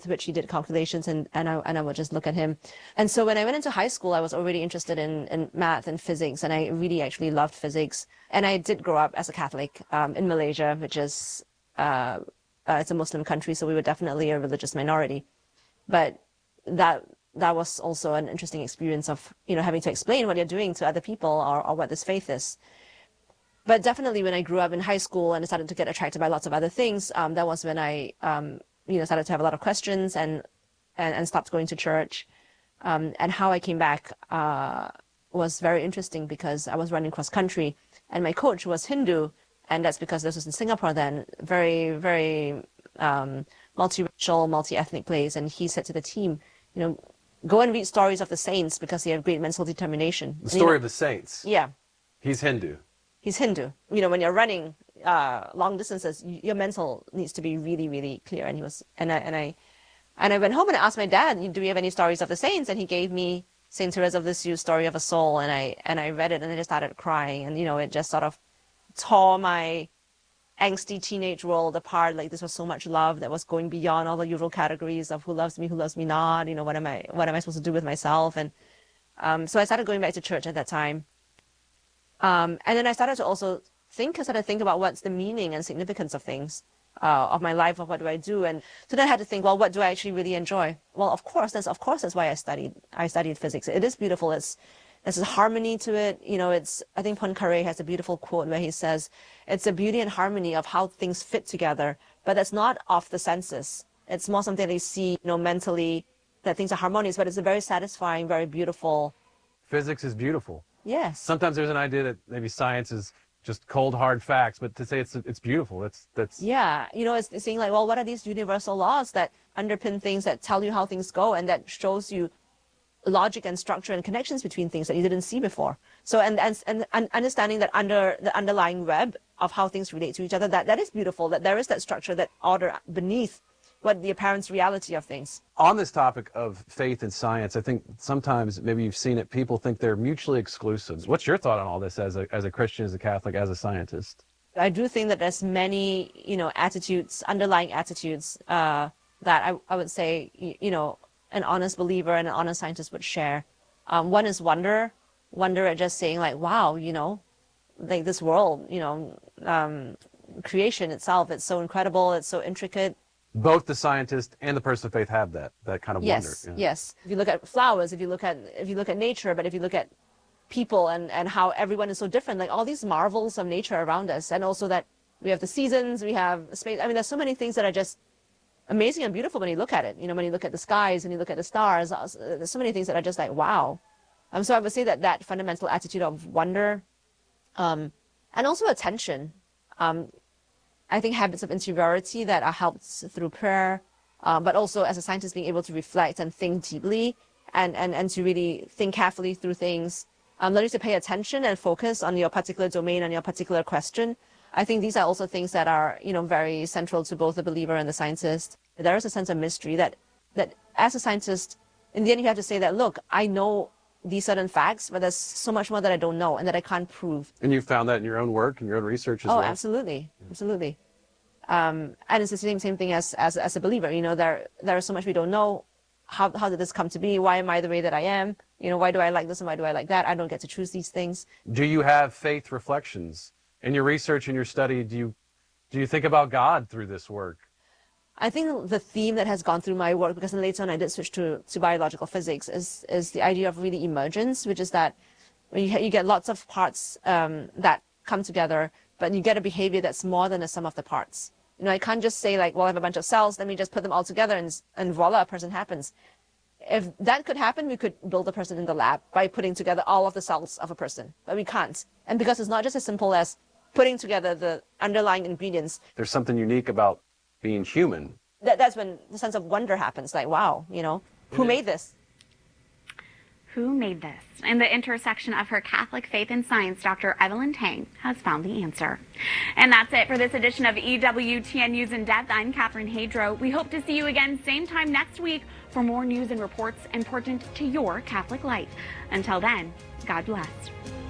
to which he did calculations, and I would just look at him. And so when I went into high school, I was already interested in math and physics, and I really actually loved physics. And I did grow up as a Catholic in Malaysia, which is it's a Muslim country, so we were definitely a religious minority. But that was also an interesting experience of, you know, having to explain what you're doing to other people, or what this faith is. But definitely when I grew up in high school and I started to get attracted by lots of other things, that was when I, you know, started to have a lot of questions and stopped going to church. And how I came back was very interesting, because I was running cross country and my coach was Hindu. And that's because this was in Singapore then, very, very multiracial, multi-ethnic place. And he said to the team, you know, go and read stories of the saints because they have great mental determination. The story of the saints? Yeah. He's Hindu. He's Hindu. You know, when you're running long distances, your mental needs to be really, really clear. And he was, and I went home and I asked my dad, do we have any stories of the saints? And he gave me Saint Teresa of Lisieux, Story of a Soul, and I read it and I just started crying. And, you know, it just sort of tore my angsty teenage world apart. Like, this was so much love that was going beyond all the usual categories of who loves me not, you know, what am I supposed to do with myself? And so I started going back to church at that time. And then I started to also think about what's the meaning and significance of things, of my life, of what do I do. And so then I had to think, well, what do I actually really enjoy? Well, of course, that's why I studied physics. It is beautiful. There's a harmony to it. You know, I think Poincaré has a beautiful quote where he says, it's a beauty and harmony of how things fit together, but that's not off the senses. It's more something that you see, you know, mentally, that things are harmonious, but it's a very satisfying, very beautiful. Physics is beautiful. Yes. Sometimes there's an idea that maybe science is just cold, hard facts, but to say it's beautiful, that's... Yeah, you know, it's saying like, well, what are these universal laws that underpin things, that tell you how things go, and that shows you logic and structure and connections between things that you didn't see before. So, and understanding that under the underlying web of how things relate to each other, that is beautiful, that there is that structure, that order beneath what the apparent reality of things. On this topic of faith and science, I think sometimes, maybe you've seen it, people think they're mutually exclusive. What's your thought on all this as a Christian, as a Catholic, as a scientist? I do think that there's many, you know, attitudes, underlying attitudes, that I would say, you know, an honest believer and an honest scientist would share. One is wonder at just saying like, wow, you know, like this world, you know, creation itself, it's so incredible, it's so intricate. Both the scientist and the person of faith have that kind of wonder. Yeah. Yes. If you look at flowers, if you look at nature, but if you look at people and how everyone is so different, like all these marvels of nature around us, and also that we have the seasons, we have space. I mean, there's so many things that are just amazing and beautiful when you look at it. You know, when you look at the skies and you look at the stars, there's so many things that are just like, wow. So I would say that fundamental attitude of wonder, and also attention. I think habits of interiority that are helped through prayer, but also as a scientist being able to reflect and think deeply and to really think carefully through things, learning to pay attention and focus on your particular domain, on your particular question. I think these are also things that are, you know, very central to both the believer and the scientist. There is a sense of mystery that as a scientist, in the end, you have to say that, look, I know these certain facts, but there's so much more that I don't know and that I can't prove. And you found that in your own work and your own research as well? Oh, absolutely. Absolutely. And it's the same thing as a believer. You know, there is so much we don't know. How did this come to be? Why am I the way that I am? You know, why do I like this and why do I like that? I don't get to choose these things. Do you have faith reflections? In your research and your study, do you think about God through this work? I think the theme that has gone through my work, because then later on I did switch to biological physics, is the idea of really emergence, which is that when you get lots of parts that come together, but you get a behavior that's more than the sum of the parts. You know, I can't just say like, well, I have a bunch of cells, let me just put them all together and voila, a person happens. If that could happen, we could build a person in the lab by putting together all of the cells of a person, but we can't. And because it's not just as simple as putting together the underlying ingredients. There's something unique about being human. That's when the sense of wonder happens, like, wow, you know, who made this? Who made this? In the intersection of her Catholic faith and science, Dr. Evelyn Tang has found the answer. And that's it for this edition of EWTN News in Depth. I'm Catherine Hadro. We hope to see you again same time next week for more news and reports important to your Catholic life. Until then, God bless.